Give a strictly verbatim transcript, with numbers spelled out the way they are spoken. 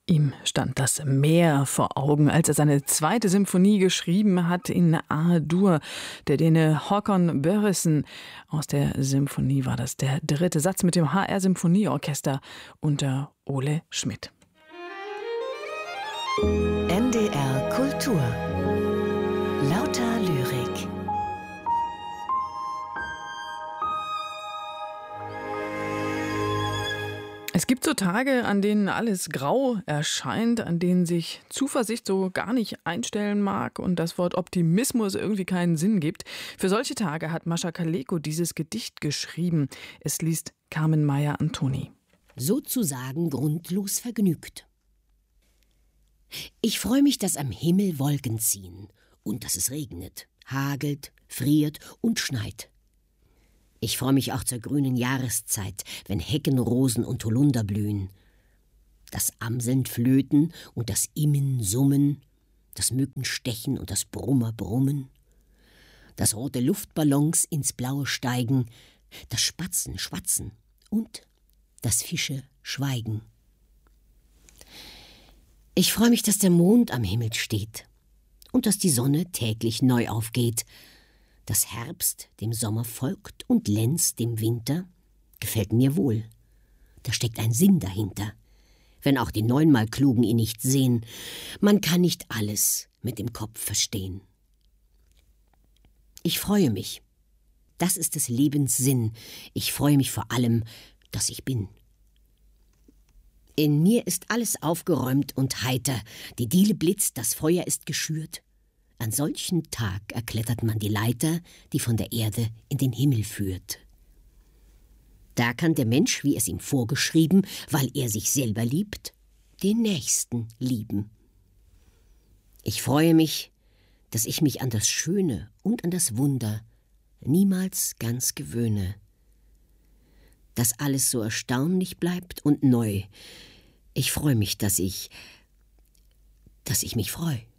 Ihm stand das Meer vor Augen, als er seine zweite Symphonie geschrieben hat in A-Dur. Der Däne Håkon Børresen. Aus der Symphonie war das der dritte Satz mit dem H R-Symphonieorchester unter Ole Schmidt. N D R Kultur. Lauter Lyrik. Es gibt so Tage, an denen alles grau erscheint, an denen sich Zuversicht so gar nicht einstellen mag und das Wort Optimismus irgendwie keinen Sinn gibt. Für solche Tage hat Mascha Kaleko dieses Gedicht geschrieben. Es liest Carmen Meyer-Antoni. Sozusagen grundlos vergnügt. Ich freue mich, dass am Himmel Wolken ziehen und dass es regnet, hagelt, friert und schneit. Ich freue mich auch zur grünen Jahreszeit, wenn Heckenrosen und Holunder blühen. Das Amseln flöten und das Immen summen, das Mücken stechen und das Brummer brummen, dass rote Luftballons ins Blaue steigen, das Spatzen schwatzen und dass Fische schweigen. Ich freue mich, dass der Mond am Himmel steht und dass die Sonne täglich neu aufgeht, dass Herbst dem Sommer folgt und Lenz dem Winter, gefällt mir wohl. Da steckt ein Sinn dahinter, wenn auch die neunmal Klugen ihn nicht sehen. Man kann nicht alles mit dem Kopf verstehen. Ich freue mich. Das ist des Lebens Sinn. Ich freue mich vor allem, dass ich bin. In mir ist alles aufgeräumt und heiter. Die Diele blitzt, das Feuer ist geschürt. An solchen Tag erklettert man die Leiter, die von der Erde in den Himmel führt. Da kann der Mensch, wie es ihm vorgeschrieben, weil er sich selber liebt, den Nächsten lieben. Ich freue mich, dass ich mich an das Schöne und an das Wunder niemals ganz gewöhne. Dass alles so erstaunlich bleibt und neu. Ich freue mich, dass ich, dass ich mich freue.